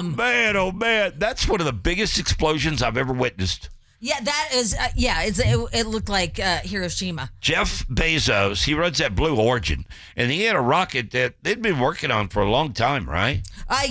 Man, oh man, that's one of the biggest explosions I've ever witnessed. Yeah, that is. It looked like Hiroshima. Jeff Bezos, he runs that Blue Origin, and he had a rocket that they'd been working on for a long time, right?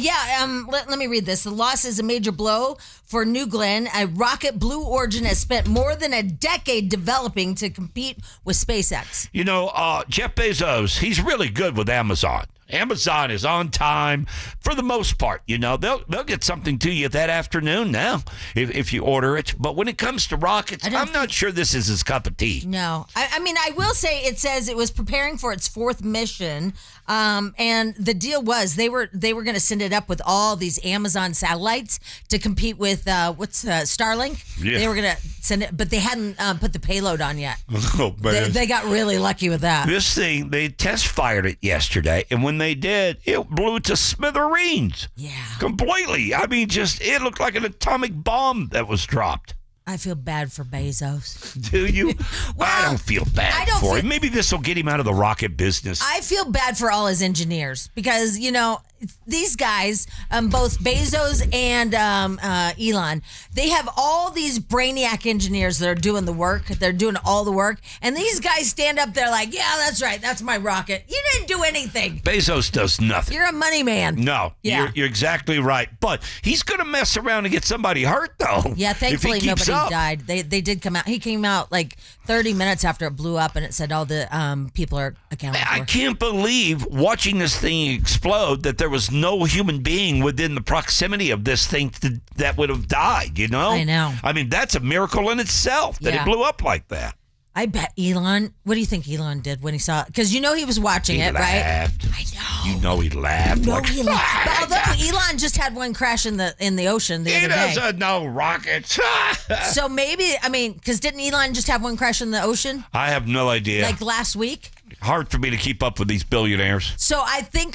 Let me read this. The loss is a major blow for New Glenn. A rocket Blue Origin has spent more than a decade developing to compete with SpaceX. You know, Jeff Bezos, he's really good with Amazon. Amazon is on time for the most part. You know, they'll get something to you that afternoon now if you order it. But when it comes to rockets, I'm not sure this is his cup of tea. No. I mean, I will say it says it was preparing for its fourth mission. And the deal was they were going to send it up with all these Amazon satellites to compete with Starlink. Yeah. They were going to send it, but they hadn't put the payload on yet. Oh, man. They got really lucky with that. This thing, they test fired it yesterday, and when they did, it blew to smithereens. Yeah. Completely. I mean, it looked like an atomic bomb that was dropped. I feel bad for Bezos. Do you? Well, I don't feel bad for him. Maybe this will get him out of the rocket business. I feel bad for all his engineers because, you know, these guys, both Bezos and Elon, they have all these brainiac engineers that are doing the work. They're doing all the work. And these guys stand up there like, yeah, that's right. That's my rocket. You didn't do anything. Bezos does nothing. You're a money man. No, yeah. You're exactly right. But he's going to mess around and get somebody hurt, though. Yeah, thankfully nobody died. They did come out. He came out like 30 minutes after it blew up, and it said all the people are accounted for. I can't believe watching this thing explode that there was no human being within the proximity of this thing that would have died, you know? I know. I mean, that's a miracle in itself that it blew up like that. I bet Elon, what do you think Elon did when he saw it? Because you know he was watching He it, laughed. right? I know. You know he laughed. No, he laughed. But although Elon just had one crash in the ocean the other day. He doesn't know rockets. So maybe, I mean, because didn't Elon just have one crash in the ocean? I have no idea. Like last week? Hard for me to keep up with these billionaires. So I think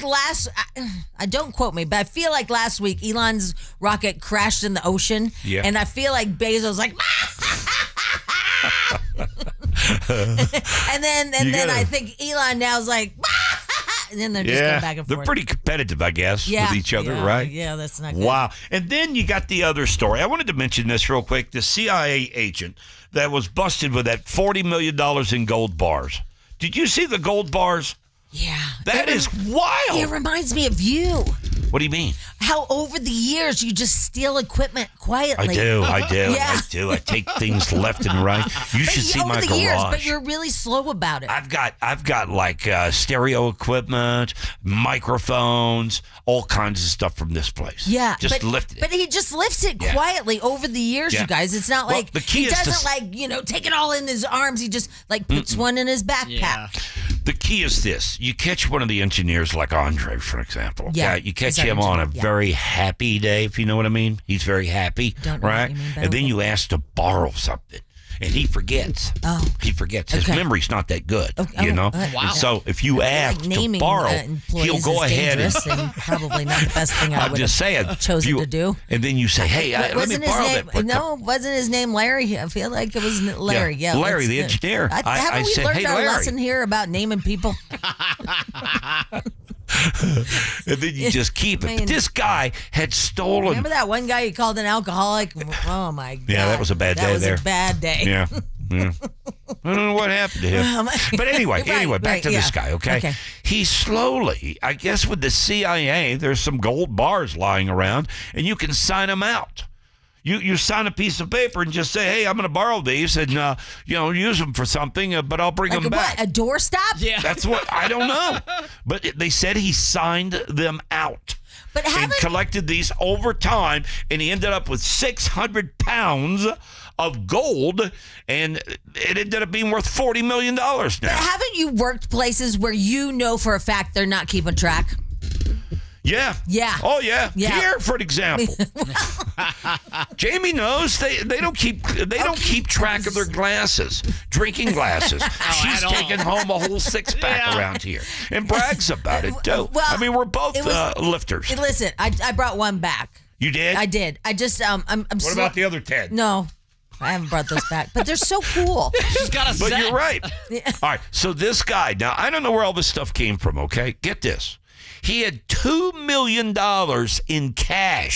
I don't quote me, but I feel like last week Elon's rocket crashed in the ocean. Yeah. And I feel like Bezos like, and then I think Elon now is like, and then they're just going back and forth. They're pretty competitive, I guess, with each other, right? Yeah, that's not good. Wow. And then you got the other story. I wanted to mention this real quick. The CIA agent that was busted with that $40 million in gold bars. Did you see the gold bars? Yeah. That is wild. It reminds me of you. What do you mean? How over the years you just steal equipment quietly. I do. Yeah. I do. I take things left and right. You should see my garage. Years, but you're really slow about it. I've got like stereo equipment, microphones, all kinds of stuff from this place. Yeah. Just lift it. But he just lifts it quietly over the years, you guys. It's not like he doesn't take it all in his arms. He just like puts one in his backpack. Yeah. The key is this. You catch one of the engineers like Andre, for example. Okay? Yeah. You catch him on a very happy day, if you know what I mean. He's very happy, right? And then you ask to borrow something. And he forgets. Oh. He forgets. His memory's not that good, you know? Wow. And so if you ask to borrow, he'll go ahead and probably not the best thing I would have chosen to do. And then you say, hey, let me borrow that. No, wasn't his name Larry? I feel like it was Larry. Yeah, Larry, the engineer. Haven't we learned our lesson here about naming people? And then you just keep it. But this guy had stolen. Remember that one guy you called an alcoholic? Oh my God. Yeah, that was a bad day there. That was a bad day. Yeah. I don't know what happened to him. But anyway, back to this guy, okay? He slowly, I guess with the CIA, there's some gold bars lying around, and you can sign them out. You sign a piece of paper and just say, hey, I'm going to borrow these and, use them for something, but I'll bring them back. What, a doorstop? Yeah. That's what, I don't know. But they said he signed them out. And collected these over time, and he ended up with 600 pounds of gold, and it ended up being worth $40 million now. But haven't you worked places where you know for a fact they're not keeping track? Yeah. Yeah. Oh, yeah. Here, for an example. Jamie knows they don't keep track of their glasses, drinking glasses. She's taking home a whole 6-pack around here and brags about it, too. Well, I mean, we're both lifters. Listen, I brought one back. You did? I did. I just, What about the other 10? No. I haven't brought those back, but they're so cool. She's got a set. But you're right. All right, so this guy, now, I don't know where all this stuff came from, okay? Get this. He had $2 million in cash